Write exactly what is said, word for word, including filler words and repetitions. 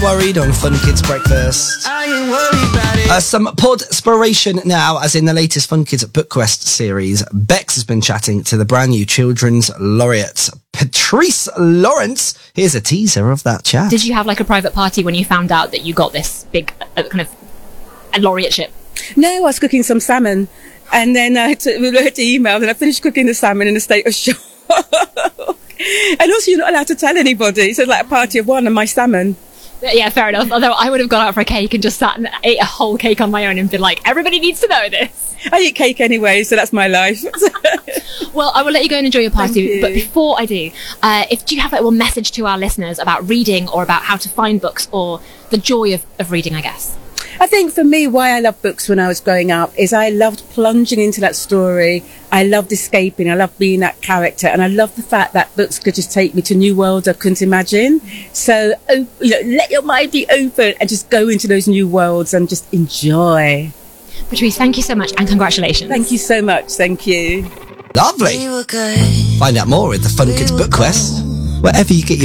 Worried on Fun Kids Breakfast. I ain't worried about it. Uh, some pod-spiration now, as in the latest Fun Kids Book Quest series. Bex has been chatting to the brand new Children's Laureate, Patrice Lawrence. Here's a teaser of that chat. Did you have like a private party when you found out that you got this big uh, kind of a laureateship? No, I was cooking some salmon, and then I t- we wrote the email, and I finished cooking the salmon in a state of shock. And also, you're not allowed to tell anybody. So it's like a party of one and my salmon. Yeah, fair enough. Although I would have gone out for a cake and just sat and ate a whole cake on my own and been like, everybody needs to know this. I eat cake anyway, so that's my life. Well, I will let you go and enjoy your party. You. But before I do, uh, if do you have a little message to our listeners about reading or about how to find books or the joy of, of reading, I guess? I think for me, why I loved books when I was growing up is I loved plunging into that story. I loved escaping. I loved being that character. And I loved the fact that books could just take me to new worlds I couldn't imagine. So, oh, you know, let your mind be open and just go into those new worlds and just enjoy. Patrice, thank you so much and congratulations. Thank you so much. Thank you. Lovely. Find out more at the Fun Kids Book Quest, wherever you get your